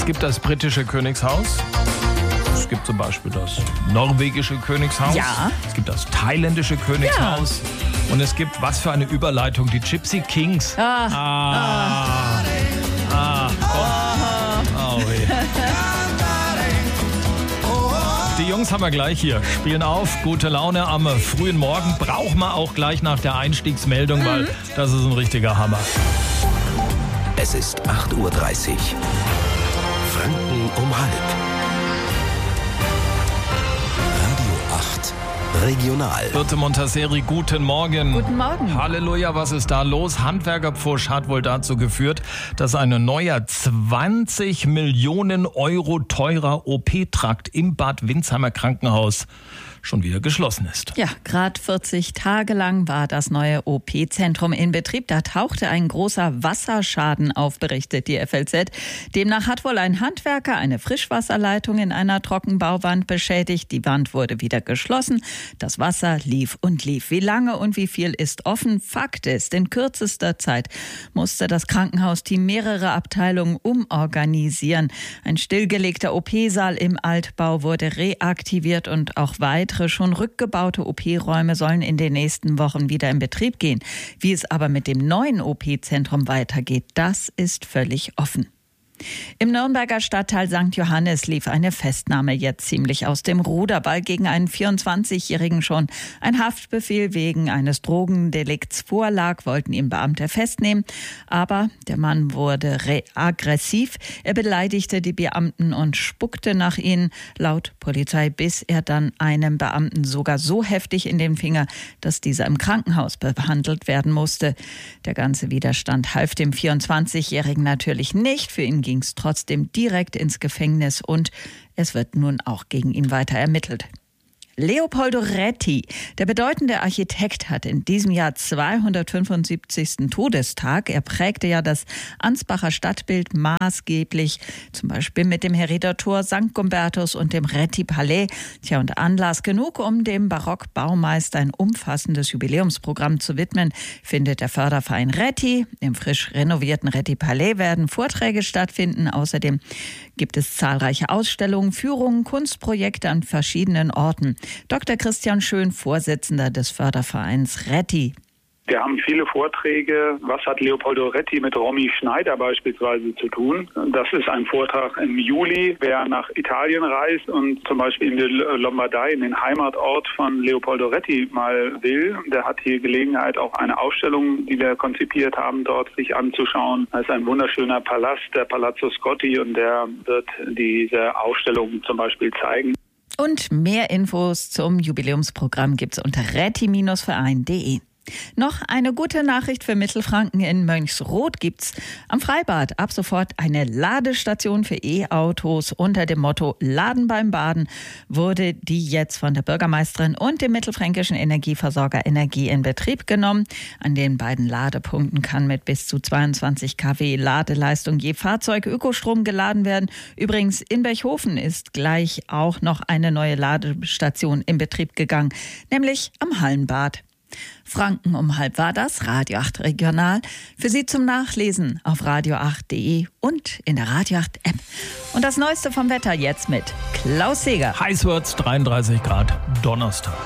Es gibt das britische Königshaus. Es gibt zum Beispiel das norwegische Königshaus. Ja. Es gibt das thailändische Königshaus. Ja. Und es gibt, was für eine Überleitung, die Gypsy Kings. Die Jungs haben wir gleich hier, spielen auf, gute Laune am frühen Morgen, brauchen wir auch gleich nach der Einstiegsmeldung, weil das ist ein richtiger Hammer. Es ist 8:30 Uhr. Franken um halb. Radio 8 Regional. Birte Montasseri, guten Morgen. Guten Morgen. Halleluja, was ist da los? Handwerkerpfusch hat wohl dazu geführt, dass ein neuer 20 Millionen Euro teurer OP-Trakt im Bad Windsheimer Krankenhaus schon wieder geschlossen ist. Ja, gerade 40 Tage lang war das neue OP-Zentrum in Betrieb. Da tauchte ein großer Wasserschaden auf, berichtet die FLZ. Demnach hat wohl ein Handwerker eine Frischwasserleitung in einer Trockenbauwand beschädigt. Die Wand wurde wieder geschlossen. Das Wasser lief und lief. Wie lange und wie viel ist offen? Fakt ist, in kürzester Zeit musste das Krankenhausteam mehrere Abteilungen umorganisieren. Ein stillgelegter OP-Saal im Altbau wurde reaktiviert und auch weitere schon rückgebaute OP-Räume sollen in den nächsten Wochen wieder in Betrieb gehen. Wie es aber mit dem neuen OP-Zentrum weitergeht, das ist völlig offen. Im Nürnberger Stadtteil St. Johannes lief eine Festnahme jetzt ziemlich aus dem Ruder, weil gegen einen 24-Jährigen schon ein Haftbefehl wegen eines Drogendelikts vorlag, wollten ihn Beamte festnehmen. Aber der Mann wurde aggressiv. Er beleidigte die Beamten und spuckte nach ihnen, laut Polizei, bis er dann einem Beamten sogar so heftig in den Finger, dass dieser im Krankenhaus behandelt werden musste. Der ganze Widerstand half dem 24-Jährigen natürlich nicht. Für ihn ging es trotzdem direkt ins Gefängnis und es wird nun auch gegen ihn weiter ermittelt. Leopoldo Retti, der bedeutende Architekt, hat in diesem Jahr 275. Todestag. Er prägte ja das Ansbacher Stadtbild maßgeblich, zum Beispiel mit dem Herrieder Tor, St. Gumbertus und dem Retti-Palais. Tja, und Anlass genug, um dem Barockbaumeister ein umfassendes Jubiläumsprogramm zu widmen, findet der Förderverein Retti. Im frisch renovierten Retti-Palais werden Vorträge stattfinden. Außerdem gibt es zahlreiche Ausstellungen, Führungen, Kunstprojekte an verschiedenen Orten. Dr. Christian Schön, Vorsitzender des Fördervereins Retti. Wir haben viele Vorträge. Was hat Leopoldo Retti mit Romy Schneider beispielsweise zu tun? Das ist ein Vortrag im Juli. Wer nach Italien reist und zum Beispiel in die Lombardei, in den Heimatort von Leopoldo Retti mal will, der hat hier Gelegenheit, auch eine Ausstellung, die wir konzipiert haben, dort sich anzuschauen. Das ist ein wunderschöner Palast, der Palazzo Scotti, und der wird diese Ausstellung zum Beispiel zeigen. Und mehr Infos zum Jubiläumsprogramm gibt's unter retti-verein.de. Noch eine gute Nachricht für Mittelfranken. In Mönchsroth gibt's am Freibad ab sofort eine Ladestation für E-Autos. Unter dem Motto Laden beim Baden wurde die jetzt von der Bürgermeisterin und dem mittelfränkischen Energieversorger Energie in Betrieb genommen. An den beiden Ladepunkten kann mit bis zu 22 kW Ladeleistung je Fahrzeug Ökostrom geladen werden. Übrigens, in Berchhofen ist gleich auch noch eine neue Ladestation in Betrieb gegangen, nämlich am Hallenbad. Franken um halb war das, Radio 8 Regional. Für Sie zum Nachlesen auf radio8.de und in der Radio 8 App. Und das Neueste vom Wetter jetzt mit Klaus Seger. Heiß wird's, 33 Grad, Donnerstag.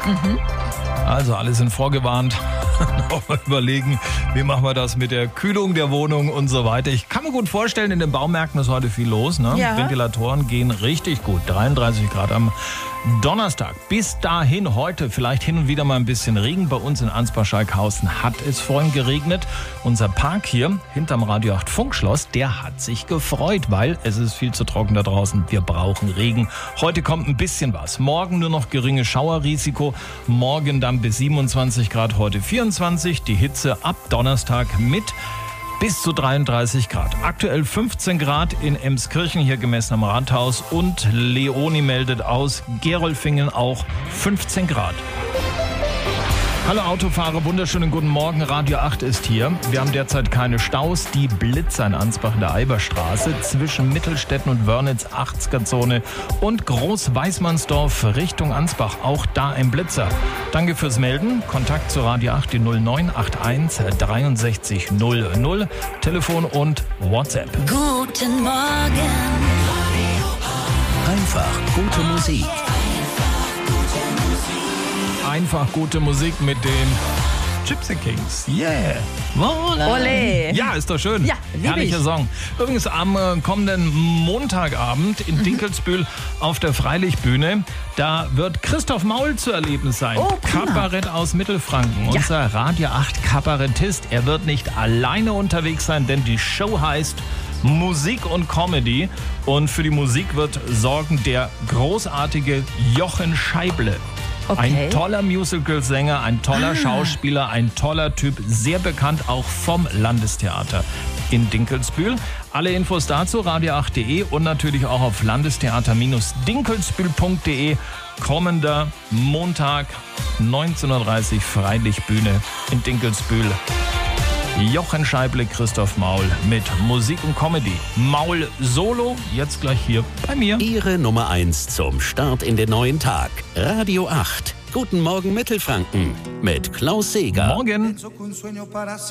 Also alle sind vorgewarnt. Noch mal überlegen, wie machen wir das mit der Kühlung der Wohnung und so weiter. Ich kann mir gut vorstellen, in den Baumärkten ist heute viel los. Ne? Ja. Ventilatoren gehen richtig gut. 33 Grad am Donnerstag. Bis dahin heute vielleicht hin und wieder mal ein bisschen Regen. Bei uns in Ansbach-Schalkhausen hat es vorhin geregnet. Unser Park hier hinterm Radio 8 Funkschloss, der hat sich gefreut, weil es ist viel zu trocken da draußen. Wir brauchen Regen. Heute kommt ein bisschen was. Morgen nur noch geringes Schauerrisiko. Morgen dann bis 27 Grad, heute 24. Die Hitze ab Donnerstag mit bis zu 33 Grad. Aktuell 15 Grad in Emskirchen, hier gemessen am Rathaus. Und Leoni meldet aus Gerolfingen auch 15 Grad. Hallo Autofahrer, wunderschönen guten Morgen. Radio 8 ist hier. Wir haben derzeit keine Staus. Die Blitzer in Ansbach in der Eiberstraße zwischen Mittelstetten und Wörnitz 80er-Zone und Groß-Weißmannsdorf Richtung Ansbach. Auch da ein Blitzer. Danke fürs Melden. Kontakt zu Radio 8 die 0981 63 00. Telefon und WhatsApp. Guten Morgen Einfach gute Musik. Einfach gute Musik mit den Gypsy Kings. Yeah. Ole. Ja, ist doch schön. Ja, lieb herrlicher ich. Song. Übrigens am kommenden Montagabend in Dinkelsbühl auf der Freilichtbühne, da wird Christoph Maul zu erleben sein. Oh, prima. Kabarett aus Mittelfranken. Ja. Unser Radio 8 Kabarettist. Er wird nicht alleine unterwegs sein, denn die Show heißt Musik und Comedy. Und für die Musik wird sorgen der großartige Jochen Scheible. Okay. Ein toller Musical-Sänger, ein toller Schauspieler, ein toller Typ, sehr bekannt auch vom Landestheater in Dinkelsbühl. Alle Infos dazu radio8.de und natürlich auch auf landestheater-dinkelsbühl.de. Kommender Montag 19.30 Uhr Freilichtbühne in Dinkelsbühl. Jochen Scheible, Christoph Maul mit Musik und Comedy. Maul Solo, jetzt gleich hier bei mir. Ihre Nummer 1 zum Start in den neuen Tag. Radio 8. Guten Morgen Mittelfranken mit Klaus Seger. Morgen.